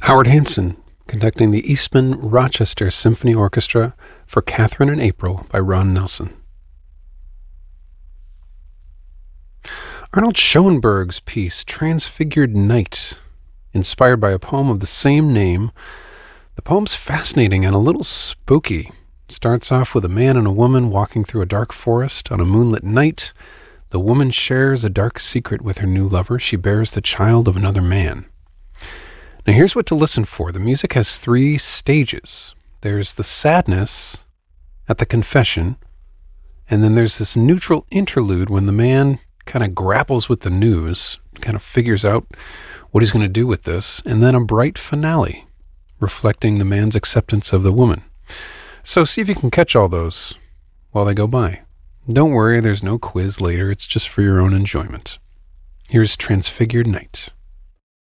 Howard Hanson conducting the Eastman Rochester Symphony Orchestra for Catherine and April by Ron Nelson. Arnold Schoenberg's piece Transfigured Night, inspired by a poem of the same name. The poem's fascinating and a little spooky. It starts off with a man and a woman walking through a dark forest on a moonlit night. The woman shares a dark secret with her new lover. She bears the child of another man. Now here's what to listen for. The music has 3 stages. There's the sadness at the confession, and then there's this neutral interlude when the man kind of grapples with the news, kind of figures out what he's going to do with this, and then a bright finale reflecting the man's acceptance of the woman. So see if you can catch all those while they go by. Don't worry, there's no quiz later. It's just for your own enjoyment. Here's Transfigured Night.